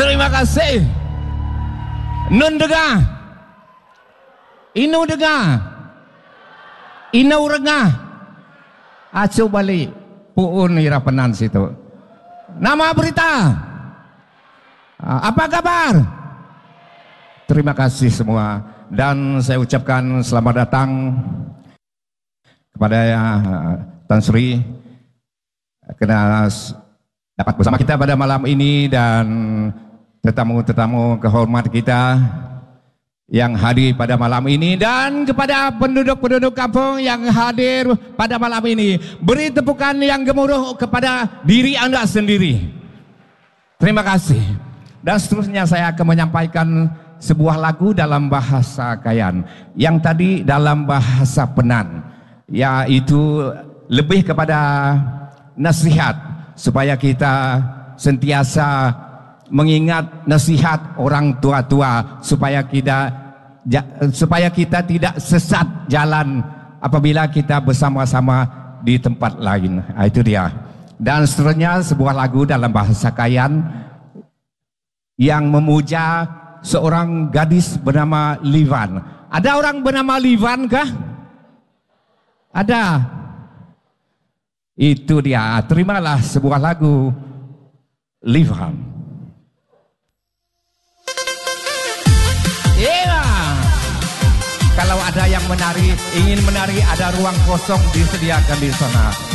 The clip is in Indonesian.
Terima kasih. Nun degah, inu degah, inau rengah, acu balik, puun irapenan situ. Nama berita, apa kabar? Terima kasih semua dan saya ucapkan selamat datang kepada Tan Sri kena dapat bersama kita pada malam ini dan tetamu-tetamu kehormat kita yang hadir pada malam ini dan kepada penduduk-penduduk kampung yang hadir pada malam ini. Beri tepukan yang gemuruh kepada diri Anda sendiri. Terima kasih. Dan seterusnya saya akan menyampaikan sebuah lagu dalam bahasa Kayan yang tadi dalam bahasa Penan, yaitu lebih kepada nasihat supaya kita sentiasa mengingat nasihat orang tua-tua supaya kita tidak sesat jalan apabila kita bersama-sama di tempat lain. Itu dia. Dan seterusnya sebuah lagu dalam bahasa Kayan yang memuja seorang gadis bernama Livan. Ada orang bernama Livan kah? Ada. Itu dia. Terimalah sebuah lagu Livan. Iya. Kalau ada yang menari, ingin menari, ada ruang kosong disediakan di sana.